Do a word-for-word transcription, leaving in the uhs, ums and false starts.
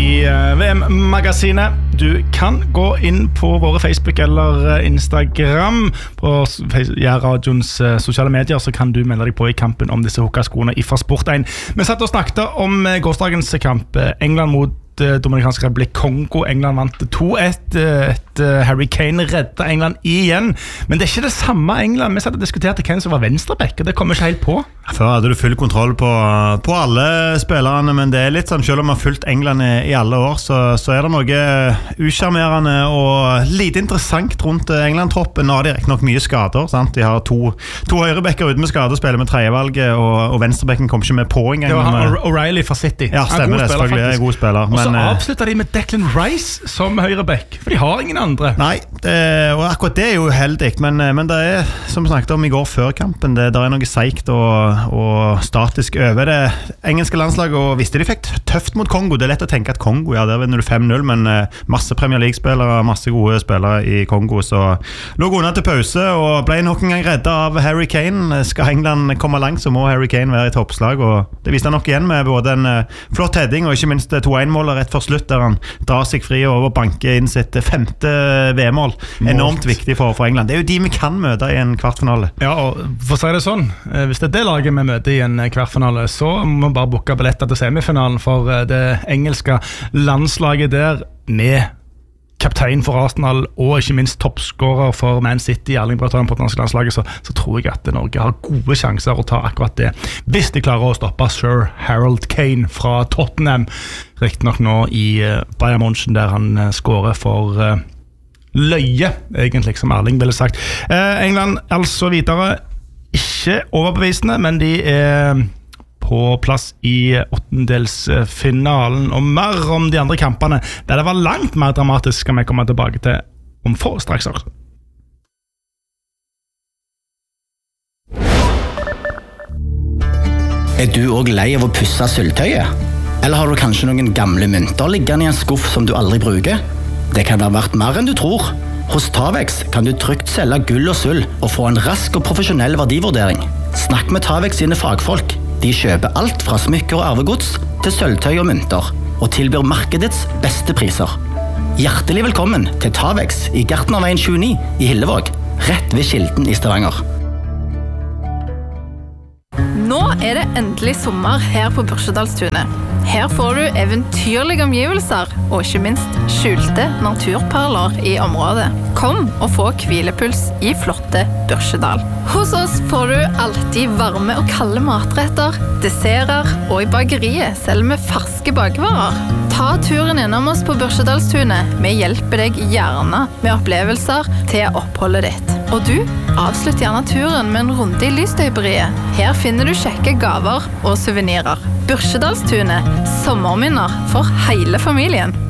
i V M-magasinet. Du kan gå inn på våre Facebook eller Instagram på Jærradioens sosiale medier, så kan du melde deg på i kampen om disse hukka-skoene fra Sport én. Vi satt og snakket om gårsdagens kamp, England mot Dominikansk Republikk Kongo. England vant to ett, et Harry Kane reddet England igjen, men det er ikke det samme England. Vi satt og diskuterte hvem som var venstreback, og det kommer ikke helt på. Før hadde du full kontroll på, på alle spillerne, men det er litt sånn, selv om man har fulgt England i, i alle år, så, så er det noe uskjermerende og lite interessant rundt England-troppen. Nå har de rett nok mye skader, sant? De har to, to høyrebacker ute med skade og spiller med tredjevalget, og, og venstrebacken kom ikke med på en gang. Det var han O'Reilly fra City. Ja, stemmer det, selvfølgelig er en god spiller. Og så men, avslutter de med Declan Rice som høyreback, for de har ingen andre. Nei, det, og akkurat det er jo heldig, men, men det er, som vi snakket om i går før kampen, det, det er noe seikt og og statisk over det engelske landslaget, og visste de fikk tøft mot Kongo. Det er lett å tenke at Kongo, ja, der vinner du fem null, men masse Premier League-spillere, masse gode spillere i Kongo, så lå unna til pause, og ble nok en gang reddet av Harry Kane. Skal England komme langt, så må Harry Kane være i toppslag, og det viste han nok igjen med både en flott heading, og ikke minst to ett-måler rett for slutt, der han drar seg fri og banker inn sitt femte V M-mål. Enormt viktig for, for England. Det er jo de vi kan møte i en kvartfinale. Ja, og for å si det sånn, hvis det er det laget vi møter i en kvartfinale, så må vi bare booke billetter til semifinalen, for det engelske landslaget der med kaptein for Arsenal og ikke minst toppskårer for Man City, Erling Braut Haaland på det norske landslaget, så, så tror jeg at Norge har gode sjanser å ta akkurat det, hvis de klarer å stoppe Sir Harold Kane fra Tottenham, riktig nok nå i Bayern München, der han skårer for uh, løye, egentlig, som Erling ville sagt. uh, England altså videre, ikke overbevisende, men de er på plass i åttendelsfinalen, og mer om de andre kampene, der det var langt mer dramatisk, skal vi komme tilbake til om få straks også. Er du også lei av å pusse sølvtøyet? Eller har du kanskje noen gamle mynter liggende i en skuff som du aldri bruker? Det kan være verdt mer enn du tror. Hos Tavex kan du trygt selge gull og sølv og få en rask og profesjonell verdivurdering. Snakk med Tavex sine fagfolk. De kjøper alt fra smykker og arvegods til sølvtøy og mynter, og tilbyr markedets beste priser. Hjertelig velkommen til Tavex i Gartnerveien tjueni i Hillevåg, rett ved Kilden i Stavanger. Nå er det endelig sommer her på Børsedalstunet. Her får du eventyrlige omgivelser, og ikke minst skjulte naturperler i området. Kom og få hvilepuls i flotte Børsedal. Hos oss får du alltid varme og kalde matretter, desserter, og i bakeriet selv med ferske bakvarer. Ta turen innom oss på Børsedalstunet. Vi hjelper deg gjerne med opplevelser til oppholdet ditt. Og du, avslutt gjerne turen med en runde i Lystøyberiet. Her finner du kjekke gaver og souvenirer. Børsedalstunet, sommerminner for hele familien.